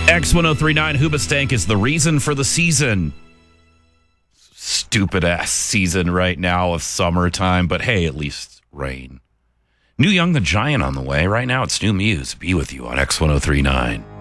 X1039 Hoobastank is the reason for the season. Stupid ass season right now of summertime, but hey, at least rain. New Young the Giant on the way. Right now it's New Muse. Be with you on X1039.